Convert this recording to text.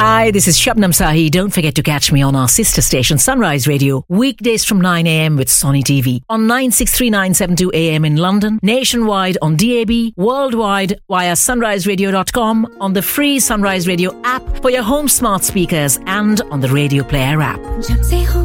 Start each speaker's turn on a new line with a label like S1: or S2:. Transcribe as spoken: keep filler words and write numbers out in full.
S1: Hi, this is Shabnam Sahi. Don't forget to catch me on our sister station Sunrise Radio weekdays from nine a.m. with Sonny T V on nine six three nine seven two A M in London, nationwide on D A B, worldwide via sunrise radio dot com, on the free Sunrise Radio app for your home smart speakers and on the Radio Player app.